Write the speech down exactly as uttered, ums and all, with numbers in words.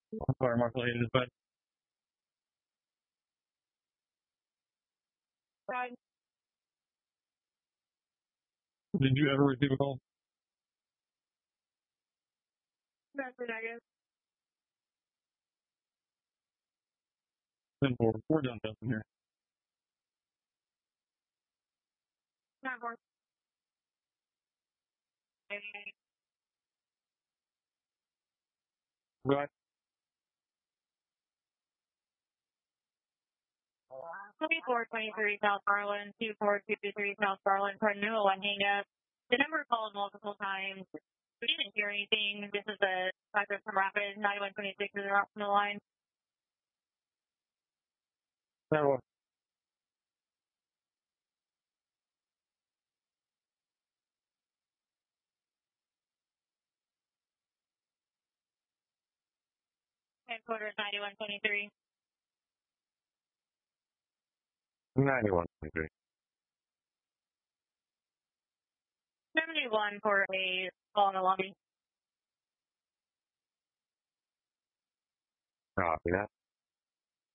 Fire Marshal eight is bad. Right. Did you ever receive a call? That's the negative. ten four. We're done testing here. Not for. Right. twenty-four twenty-three South Garland, two four two three South Garland, renewal and hang up. The number called multiple times. We didn't hear anything. This is a factor from Rapid, ninety-one twenty-six is off the line. That one. Headquarters ninety-one twenty-three. ninety-one twenty-three. seventy-one for a call in the lobby. Copy that.